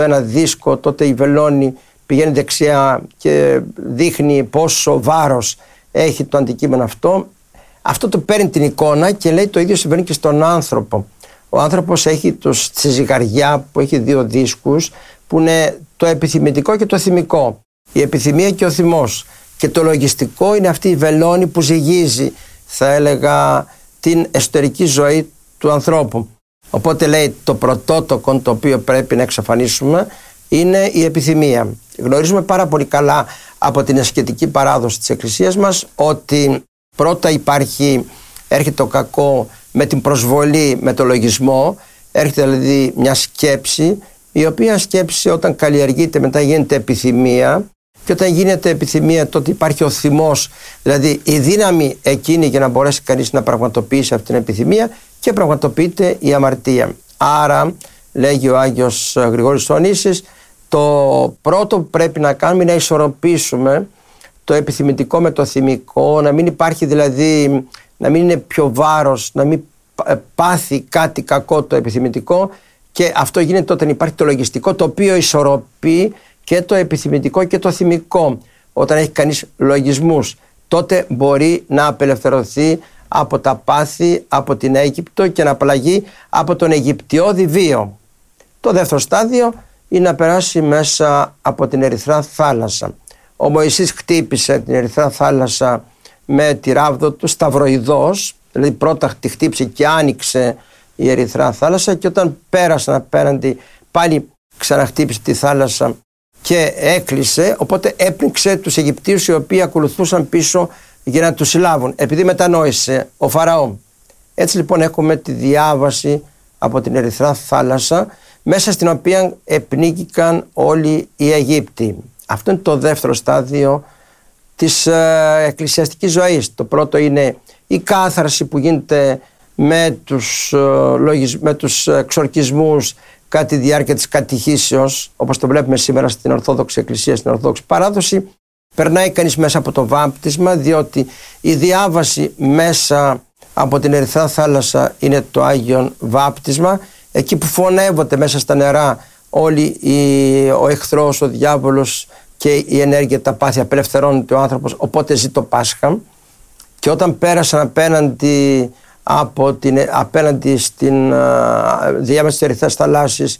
ένα δίσκο, τότε η βελόνη πηγαίνει δεξιά και δείχνει πόσο βάρος έχει το αντικείμενο αυτό. Αυτό το παίρνει την εικόνα και λέει το ίδιο συμβαίνει και στον άνθρωπο. Ο άνθρωπος έχει τη ζυγαριά που έχει δύο δίσκους, που είναι το επιθυμητικό και το θυμικό. Η επιθυμία και ο θυμός. Και το λογιστικό είναι αυτή η βελόνη που ζυγίζει, θα έλεγα, την εσωτερική ζωή του ανθρώπου. Οπότε λέει το πρωτότοκο το οποίο πρέπει να εξαφανίσουμε είναι η επιθυμία. Γνωρίζουμε πάρα πολύ καλά από την ασκητική παράδοση της Εκκλησίας μας ότι πρώτα έρχεται το κακό με την προσβολή, με το λογισμό, έρχεται δηλαδή μια σκέψη, η οποία σκέψη όταν καλλιεργείται μετά γίνεται επιθυμία, και όταν γίνεται επιθυμία τότε υπάρχει ο θυμός, δηλαδή η δύναμη εκείνη για να μπορέσει κανείς να πραγματοποιήσει αυτή την επιθυμία, και πραγματοποιείται η αμαρτία. Άρα λέγει ο Άγιος Γρηγόρης ο Ονήσης, το πρώτο που πρέπει να κάνουμε είναι να ισορροπήσουμε το επιθυμητικό με το θυμικό, να μην υπάρχει δηλαδή, να μην είναι πιο βάρος, να μην πάθει κάτι κακό το επιθυμητικό, και αυτό γίνεται όταν υπάρχει το λογιστικό, το οποίο ισορροπεί και το επιθυμητικό και το θυμικό. Όταν έχει κανείς λογισμούς, τότε μπορεί να απελευθερωθεί από τα πάθη, από την Αίγυπτο, και να απαλλαγεί από τον Αιγυπτιώδη βίο. Το δεύτερο στάδιο είναι να περάσει μέσα από την Ερυθρά θάλασσα. Ο Μωυσής χτύπησε την Ερυθρά θάλασσα με τη ράβδο του σταυροειδώς, δηλαδή πρώτα τη χτύπησε και άνοιξε η Ερυθρά θάλασσα, και όταν πέρασαν απέναντι πάλι ξαναχτύπησε τη θάλασσα και έκλεισε, οπότε έπνιξε τους Αιγυπτίους οι οποίοι ακολουθούσαν πίσω για να τους συλλάβουν, επειδή μετανόησε ο Φαραώ. Έτσι λοιπόν έχουμε τη διάβαση από την Ερυθρά θάλασσα, μέσα στην οποία επνίγηκαν όλοι οι Αιγύπτιοι. Αυτό είναι το δεύτερο στάδιο της εκκλησιαστικής ζωής. Το πρώτο είναι η κάθαρση που γίνεται με τους εξορκισμούς κατά τη διάρκεια της κατηχήσεως, όπως το βλέπουμε σήμερα στην Ορθόδοξη Εκκλησία, στην Ορθόδοξη Παράδοση. Περνάει κανείς μέσα από το βάπτισμα, διότι η διάβαση μέσα από την Ερυθρά θάλασσα είναι το Άγιον Βάπτισμα, εκεί που φωνεύονται μέσα στα νερά όλοι ο εχθρός, ο διάβολος και η ενέργεια, τα πάθη, απελευθερώνεται ο άνθρωπος, οπότε ζει το Πάσχα. Και όταν πέρασαν απέναντι στην διάβαση της Ερυθράς θαλάσσης,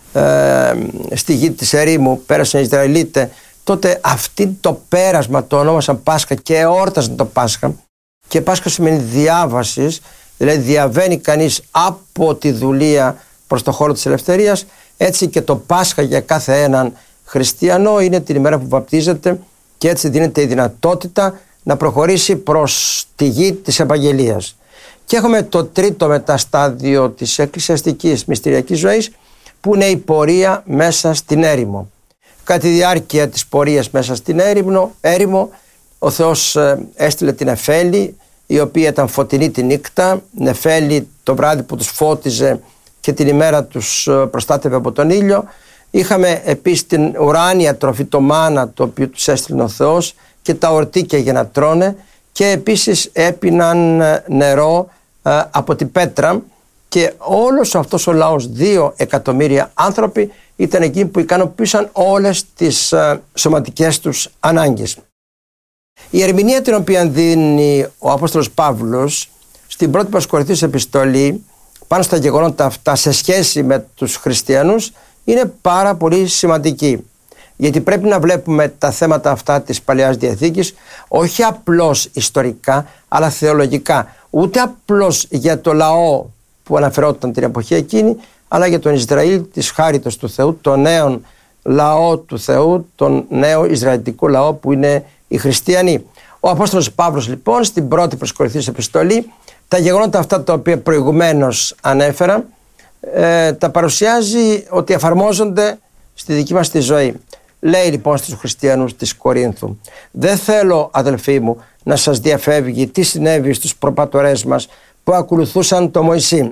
στη γη της ερήμου, πέρασαν οι Ισραηλίτες, τότε αυτή το πέρασμα το ονόμασαν Πάσχα και εόρτασαν το Πάσχα. Και Πάσχα σημαίνει διάβασης, δηλαδή διαβαίνει κανείς από τη δουλεία προς το χώρο της ελευθερίας. Έτσι και το Πάσχα για κάθε έναν χριστιανό είναι την ημέρα που βαπτίζεται, και έτσι δίνεται η δυνατότητα να προχωρήσει προς τη γη της Ευαγγελίας. Και έχουμε το τρίτο μετά στάδιο της εκκλησιαστικής μυστηριακής ζωής, που είναι η πορεία μέσα στην έρημο. Κατά τη διάρκεια της πορείας μέσα στην έρημο, ο Θεός έστειλε την Νεφέλη, η οποία ήταν φωτεινή τη νύχτα, Νεφέλη το βράδυ που τους φώτιζε και την ημέρα τους προστάτευε από τον ήλιο. Είχαμε επίσης την ουράνια τροφή, το μάνα, το οποίο τους έστειλε ο Θεός, και τα ορτίκια για να τρώνε, και επίσης έπιναν νερό από την πέτρα, και όλος αυτός ο λαός, 2 εκατομμύρια άνθρωποι, ήταν εκείνοι που ικανοποίησαν όλες τις σωματικές τους ανάγκες. Η ερμηνεία την οποία δίνει ο Απόστολος Παύλος στην πρώτη προς Κορινθίους επιστολή πάνω στα γεγονότα αυτά σε σχέση με τους χριστιανούς είναι πάρα πολύ σημαντική. Γιατί πρέπει να βλέπουμε τα θέματα αυτά της Παλαιάς Διαθήκης όχι απλώς ιστορικά, αλλά θεολογικά. Ούτε απλώς για το λαό που αναφερόταν την εποχή εκείνη, αλλά για τον Ισραήλ της χάριτος του Θεού, τον νέο λαό του Θεού, τον νέο Ισραηλιτικό λαό που είναι οι χριστιανοί. Ο Απόστολος Παύλος λοιπόν στην πρώτη προς Κορινθίους επιστολή τα γεγονότα αυτά τα οποία προηγουμένως ανέφερα τα παρουσιάζει ότι εφαρμόζονται στη δική μας τη ζωή. Λέει λοιπόν στους χριστιανούς της Κορίνθου: «Δεν θέλω, αδελφοί μου, να σας διαφεύγει τι συνέβη στους προπατορές μας που ακολουθούσαν το Μωυσή.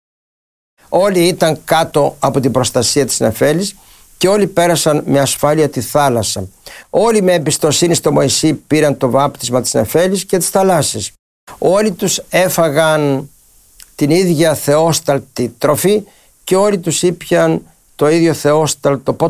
Όλοι ήταν κάτω από την προστασία της Νεφέλης και όλοι πέρασαν με ασφάλεια τη θάλασσα. Όλοι με εμπιστοσύνη στο Μωυσή πήραν το βάπτισμα της Νεφέλης και της θαλάσσης. Όλοι τους έφαγαν την ίδια θεόσταλτη τροφή και όλοι τους ήπιαν το ίδιο θεόσταλτο,